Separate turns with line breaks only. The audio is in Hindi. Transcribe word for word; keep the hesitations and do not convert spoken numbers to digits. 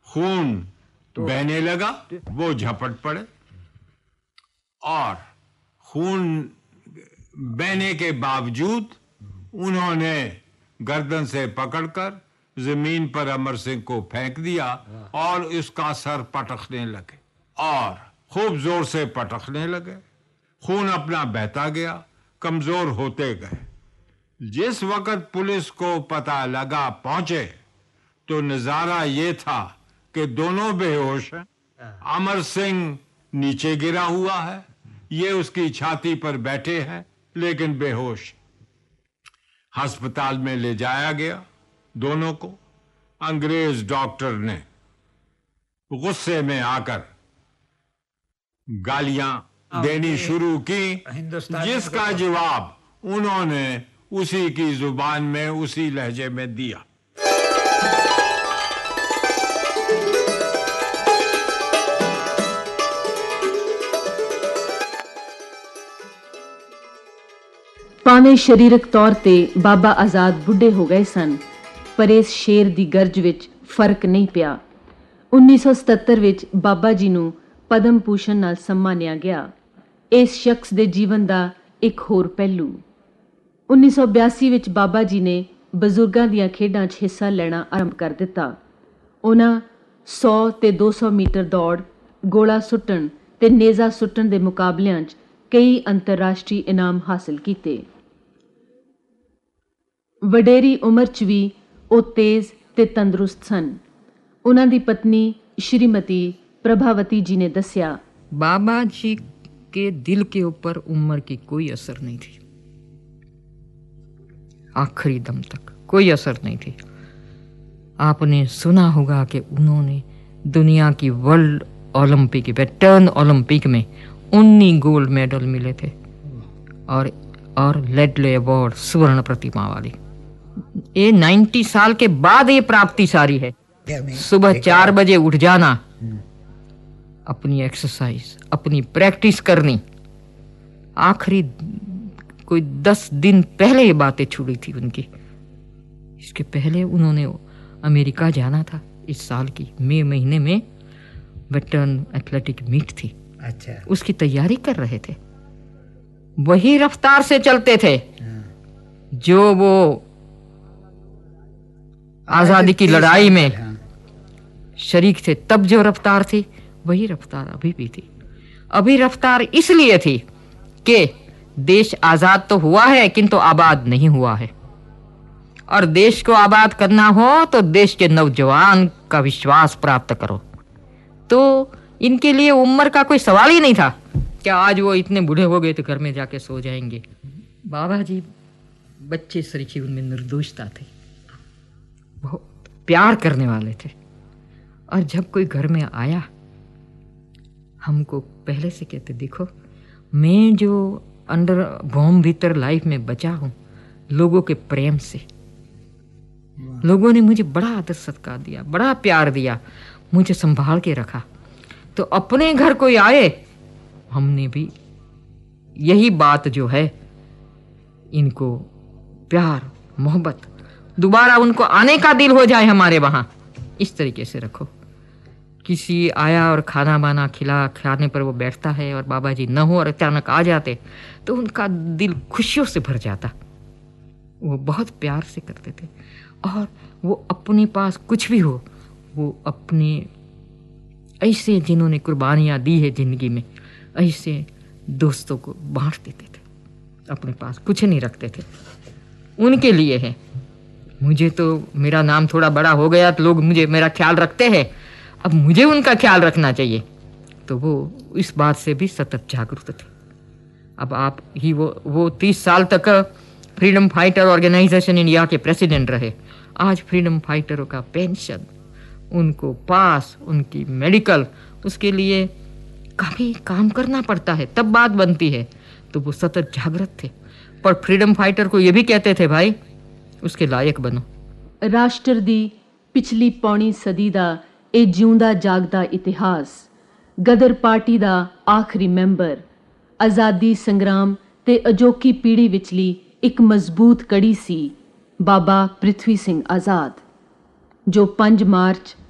खून तो बहने लगा, वो झपट पड़े और खून बहने के बावजूद उन्होंने गर्दन से पकड़कर जमीन पर अमर सिंह को फेंक दिया और उसका सर पटकने लगे और खूब जोर से पटकने लगे। खून अपना बहता गया, कमजोर होते गए। जिस वक्त पुलिस को पता लगा पहुंचे तो नजारा ये था कि दोनों बेहोश हैं। अमर सिंह नीचे गिरा हुआ है, ये उसकी छाती पर बैठे हैं लेकिन बेहोश। अस्पताल में ले जाया गया दोनों को। अंग्रेज डॉक्टर ने गुस्से में आकर गालियां देनी शुरू की, जिसका जवाब उन्होंने उसी की जुबान में उसी लहजे में दिया।
ਭਾਵੇਂ ਸਰੀਰਕ ਤੌਰ ਤੇ ਬਾਬਾ ਆਜ਼ਾਦ ਬੁੱਢੇ ਹੋ ਗਏ ਸਨ, ਪਰ ਇਸ ਸ਼ੇਰ ਦੀ ਗਰਜ ਵਿੱਚ ਫਰਕ ਨਹੀਂ ਪਿਆ। ਉੱਨੀ ਸੌ ਸਤੱਤਰ ਵਿੱਚ ਬਾਬਾ ਜੀ ਨੂੰ ਪਦਮ ਭੂਸ਼ਣ ਨਾਲ ਸਨਮਾਨਿਆ ਗਿਆ। ਇਸ ਸ਼ਖਸ ਦੇ ਜੀਵਨ ਦਾ ਇੱਕ ਹੋਰ ਪਹਿਲੂ। ਉੱਨੀ ਸੌ ਬਿਆਸੀ ਵਿੱਚ ਬਾਬਾ ਜੀ ਨੇ ਬਜ਼ੁਰਗਾਂ ਦੀਆਂ ਖੇਡਾਂ 'ਚ ਹਿੱਸਾ ਲੈਣਾ ਆਰੰਭ ਕਰ ਦਿੱਤਾ। ਉਹਨਾਂ ਸੌ ਤੇ ਦੋ ਸੌ ਮੀਟਰ ਦੌੜ, ਗੋਲਾ ਸੁੱਟਣ ਤੇ ਨੇਜ਼ਾ ਸੁੱਟਣ ਦੇ ਮੁਕਾਬਲਿਆਂ 'ਚ ਕਈ ਅੰਤਰਰਾਸ਼ਟਰੀ ਇਨਾਮ ਹਾਸਲ ਕੀਤੇ। ਵਡੇਰੀ ਉਮਰ 'ਚ ਵੀ ਉਹ ਤੇਜ਼ ਤੇ ਤੰਦਰੁਸਤ ਸਨ। ਉਹਨਾਂ ਦੀ ਪਤਨੀ श्रीमती प्रभावती जी ने दसिया,
बाबा जी के दिल के ऊपर उम्र की कोई असर नहीं थी। आखिरी दम तक कोई असर नहीं थी। आपने सुना होगा कि उन्होंने दुनिया की वर्ल्ड ओलंपिक वेटर्न ओलंपिक में उन्नीस गोल्ड मेडल मिले थे और और लेडले अवार्ड स्वर्ण प्रतिमा वाली। ये नब्बे साल के बाद ये प्राप्ति सारी है। सुबह चार बजे उठ जाना, अपनी एक्सरसाइज, अपनी प्रैक्टिस करनी। आखिरी कोई दस दिन पहले ये बातें छुड़ी थी उनकी। इसके पहले उन्होंने अमेरिका जाना था। इस साल की मई महीने में वेटर्न एथलेटिक मीट थी। अच्छा। उसकी तैयारी कर रहे थे। वही रफ्तार से चलते थे जो वो आजादी की लड़ाई में शरीक थे। तब जो रफ्तार थी वही रफ्तार अभी भी थी। अभी रफ्तार इसलिए थी कि देश आजाद तो हुआ है किंतु आबाद नहीं हुआ है, और देश को आबाद करना हो तो देश के नौजवान का विश्वास प्राप्त करो। तो इनके लिए उम्र का कोई सवाल ही नहीं था कि आज वो इतने बूढ़े हो गए तो घर में जाके सो जाएंगे। बाबा जी बच्चे सरीखे, उनमें निर्दोषता थी, बहुत प्यार करने वाले थे। और जब कोई घर में आया, हमको पहले से कहते, देखो मैं जो अंडर बॉम्ब भीतर लाइफ में बचा हूँ लोगों के प्रेम से। लोगों ने मुझे बड़ा आदर सत्कार दिया, बड़ा प्यार दिया, मुझे संभाल के रखा। तो अपने घर कोई आए, हमने भी यही बात जो है, इनको प्यार मोहब्बत, दोबारा उनको आने का दिल हो जाए हमारे वहाँ, इस तरीके से रखो। किसी आया और खाना बाना खिला खाने पर वो बैठता है और बाबा जी न हो और अचानक आ जाते तो उनका दिल खुशियों से भर जाता। वो बहुत प्यार से करते थे और वो अपने पास कुछ भी हो, वो अपने ऐसे जिन्होंने कुर्बानियाँ दी है ज़िंदगी में, ऐसे दोस्तों को बांट देते थे। अपने पास कुछ नहीं रखते थे, उनके लिए है। मुझे तो मेरा नाम थोड़ा बड़ा हो गया तो लोग मुझे मेरा ख्याल रखते हैं, अब मुझे उनका ख्याल रखना चाहिए। तो वो इस बात से भी सतत जागरूक थे। अब आप ही वो वो तीस साल तक फ्रीडम फाइटर ऑर्गेनाइजेशन इंडिया के प्रेसिडेंट रहे। आज फ्रीडम फाइटरों का पेंशन, उनको पास, उनकी मेडिकल, उसके लिए काफ़ी काम करना पड़ता है, तब बात बनती है। तो वो सतत जागृत थे, पर फ्रीडम फाइटर को ये भी कहते थे, भाई उसके लायक बनो।
राष्ट्र दी पिछली पौनी सदी दा ਇਹ ਜਿਉਂਦਾ ਜਾਗਦਾ ਇਤਿਹਾਸ, ਗਦਰ ਪਾਰਟੀ ਦਾ ਆਖਰੀ ਮੈਂਬਰ, ਆਜ਼ਾਦੀ ਸੰਗਰਾਮ ਤੇ ਅਜੋਕੀ ਪੀੜ੍ਹੀ ਵਿਚਲੀ ਇੱਕ ਮਜ਼ਬੂਤ ਕੜੀ ਸੀ ਬਾਬਾ ਪ੍ਰਿਥਵੀ ਸਿੰਘ ਆਜ਼ਾਦ, ਜੋ ਪੰਜ ਮਾਰਚ